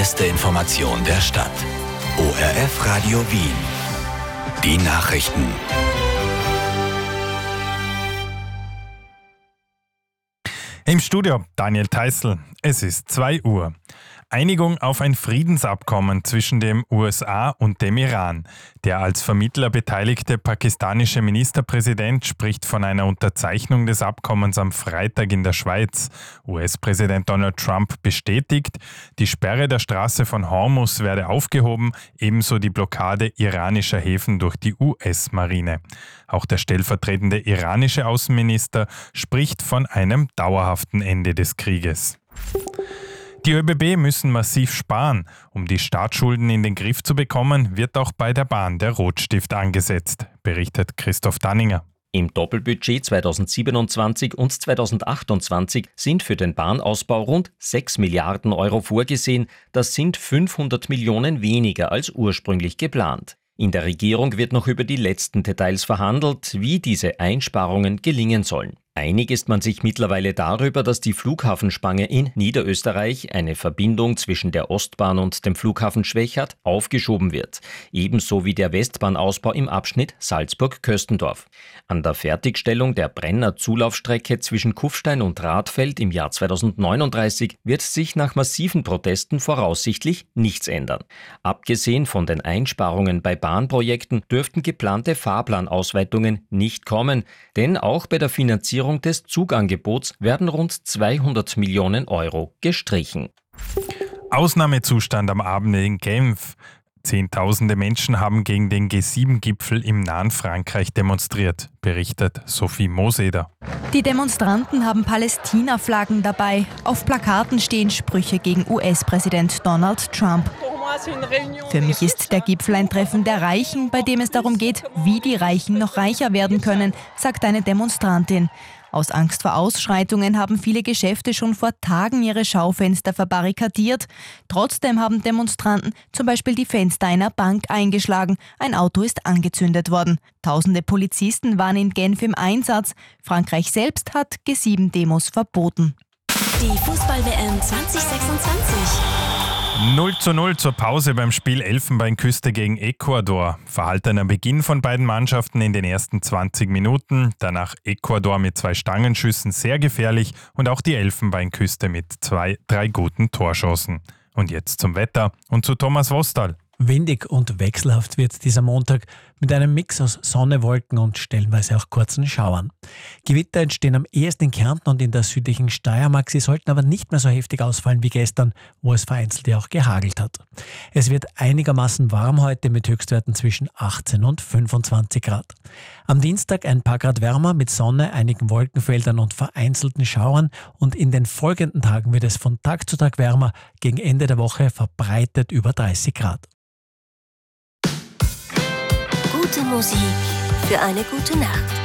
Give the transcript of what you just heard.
beste Information der Stadt. ORF Radio Wien. Die Nachrichten. Im Studio Daniel Theißl. Es ist 2 Uhr. Einigung auf ein Friedensabkommen zwischen den USA und dem Iran. Der als Vermittler beteiligte pakistanische Ministerpräsident spricht von einer Unterzeichnung des Abkommens am Freitag in der Schweiz. US-Präsident Donald Trump bestätigt, die Sperre der Straße von Hormuz werde aufgehoben, ebenso die Blockade iranischer Häfen durch die US-Marine. Auch der stellvertretende iranische Außenminister spricht von einem dauerhaften Ende des Krieges. Die ÖBB müssen massiv sparen. Um die Staatsschulden in den Griff zu bekommen, wird auch bei der Bahn der Rotstift angesetzt, berichtet Christoph Danninger. Im Doppelbudget 2027 und 2028 sind für den Bahnausbau rund 6 Milliarden Euro vorgesehen. Das sind 500 Millionen weniger als ursprünglich geplant. In der Regierung wird noch über die letzten Details verhandelt, wie diese Einsparungen gelingen sollen. Einig ist man sich mittlerweile darüber, dass die Flughafenspange in Niederösterreich, eine Verbindung zwischen der Ostbahn und dem Flughafen Schwechat, aufgeschoben wird. Ebenso wie der Westbahnausbau im Abschnitt Salzburg-Köstendorf. An der Fertigstellung der Brenner-Zulaufstrecke zwischen Kufstein und Radfeld im Jahr 2039 wird sich nach massiven Protesten voraussichtlich nichts ändern. Abgesehen von den Einsparungen bei Bahnprojekten dürften geplante Fahrplanausweitungen nicht kommen, denn auch bei der Finanzierung des Zugangebots werden rund 200 Millionen Euro gestrichen. Ausnahmezustand am Abend in Genf. Zehntausende Menschen haben gegen den G7-Gipfel im nahen Frankreich demonstriert, berichtet Sophie Moseder. Die Demonstranten haben Palästina-Flaggen dabei. Auf Plakaten stehen Sprüche gegen US-Präsident Donald Trump. Für mich ist der Gipfel ein Treffen der Reichen, bei dem es darum geht, wie die Reichen noch reicher werden können, sagt eine Demonstrantin. Aus Angst vor Ausschreitungen haben viele Geschäfte schon vor Tagen ihre Schaufenster verbarrikadiert. Trotzdem haben Demonstranten zum Beispiel die Fenster einer Bank eingeschlagen. Ein Auto ist angezündet worden. Tausende Polizisten waren in Genf im Einsatz. Frankreich selbst hat G7-Demos verboten. Die Fußball-WM 2026. 0:0 zur Pause beim Spiel Elfenbeinküste gegen Ecuador. Verhaltener Beginn von beiden Mannschaften in den ersten 20 Minuten. Danach Ecuador mit 2 Stangenschüssen sehr gefährlich und auch die Elfenbeinküste mit 2-3 guten Torchancen. Und jetzt zum Wetter und zu Thomas Wostal. Windig und wechselhaft wird dieser Montag mit einem Mix aus Sonne, Wolken und stellenweise auch kurzen Schauern. Gewitter entstehen am ehesten in Kärnten und in der südlichen Steiermark. Sie sollten aber nicht mehr so heftig ausfallen wie gestern, wo es vereinzelt ja auch gehagelt hat. Es wird einigermaßen warm heute mit Höchstwerten zwischen 18 und 25 Grad. Am Dienstag ein paar Grad wärmer mit Sonne, einigen Wolkenfeldern und vereinzelten Schauern. Und in den folgenden Tagen wird es von Tag zu Tag wärmer, gegen Ende der Woche verbreitet über 30 Grad. Gute Musik für eine gute Nacht.